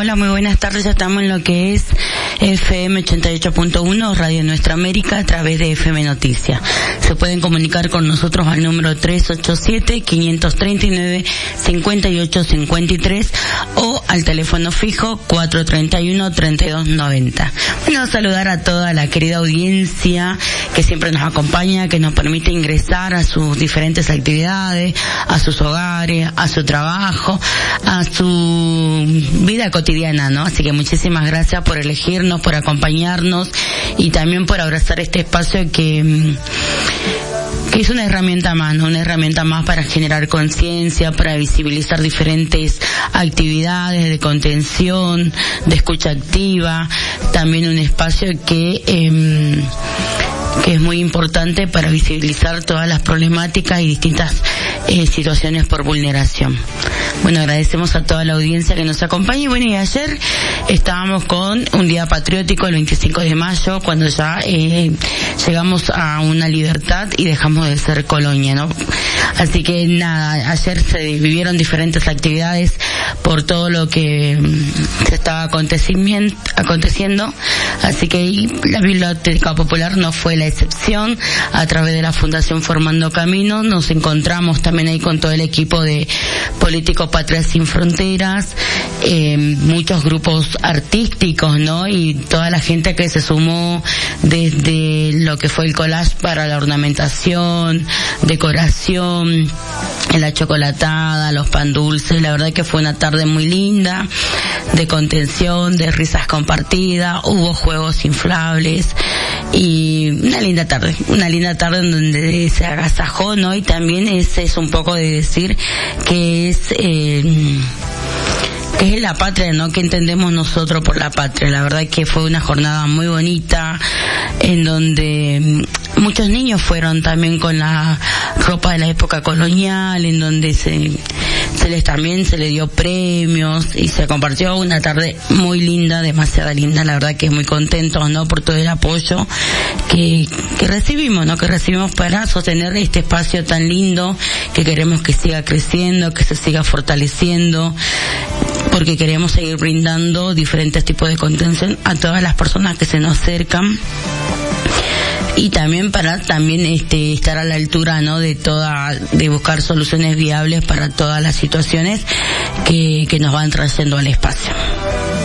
Hola, muy buenas tardes. Ya estamos en lo que es FM 88.1, Radio Nuestra América, a través de FM Noticias. Se pueden comunicar con nosotros al número 387-539-5853 o al teléfono fijo 431-3290. Bueno, saludar a toda la querida audiencia que siempre nos acompaña, que nos permite ingresar a sus diferentes actividades, a sus hogares, a su trabajo, a su vida cotidiana, ¿no? Así que muchísimas gracias por elegirnos, por acompañarnos y también por abrazar este espacio que es una herramienta más, ¿no? Una herramienta más para generar conciencia, para visibilizar diferentes actividades de contención, de escucha activa, también un espacio que es muy importante para visibilizar todas las problemáticas y distintas situaciones por vulneración. Bueno, agradecemos a toda la audiencia que nos acompaña. Y bueno, y ayer estábamos con un día patriótico, el 25 de mayo, cuando ya llegamos a una libertad y dejamos de ser colonia, ¿no? Así que nada, ayer se vivieron diferentes actividades por todo lo que se estaba aconteciendo, así que la Biblioteca Popular no fue la excepción. A través de la Fundación Formando Camino nos encontramos también ahí con todo el equipo de Políticos Patria Sin Fronteras, muchos grupos artísticos, ¿no? Y toda la gente que se sumó desde lo que fue el collage para la ornamentación, decoración, la chocolatada, los pan dulces. La verdad que fue una tarde muy linda, de contención, de risas compartidas, hubo juegos inflables y una linda tarde en donde se agasajó, ¿no? Y también ese es un poco de decir que es la patria, ¿no? Que entendemos nosotros por la patria. La verdad que fue una jornada muy bonita, en donde muchos niños fueron también con la ropa de la época colonial, en donde también se le dio premios y se compartió una tarde muy linda, demasiado linda. La verdad que muy contentos, ¿no? Por todo el apoyo que recibimos, ¿no? Que recibimos para sostener este espacio tan lindo que queremos que siga creciendo, que se siga fortaleciendo, porque queremos seguir brindando diferentes tipos de contención a todas las personas que se nos acercan, y también para estar a la altura, ¿no? de buscar soluciones viables para todas las situaciones que nos van trayendo al espacio.